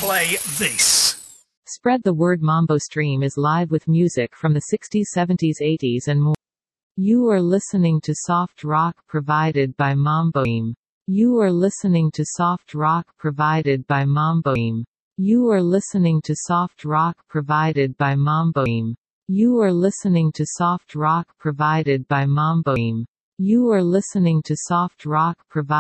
play this. Spread the word. Mambo Stream is live with music from the 60s, 70s, 80s and more. You are listening to soft rock provided by Mambo Stream. You are listening to soft rock provided by Mambo Stream. You are listening to soft rock provided by Mambo Stream. You are listening to soft rock provided by Mambo Stream. You are listening to soft rock provided